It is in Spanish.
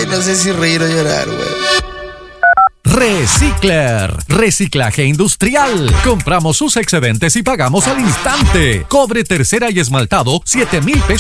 no sé si reír o llorar, güey. Recicler, reciclaje industrial. Compramos sus excedentes y pagamos al instante. Cobre tercera y esmaltado, 7,000 pesos